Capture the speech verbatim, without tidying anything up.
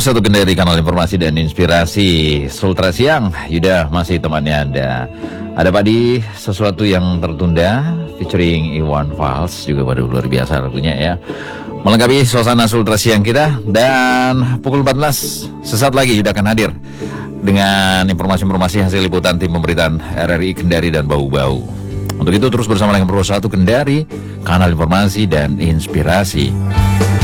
Satu Kendari, kanal informasi dan inspirasi. Sultra Siang, Yuda masih temannya Anda. Ada Padi, sesuatu yang tertunda, featuring Iwan Fals, juga waduh luar biasa lagunya ya. Melengkapi suasana Sultra Siang kita. Dan pukul empat belas, sesaat lagi Yuda akan hadir dengan informasi-informasi hasil liputan tim pemberitaan R R I Kendari dan Bau-Bau. Untuk itu terus bersama dengan Pro Satu Kendari, kanal informasi dan inspirasi.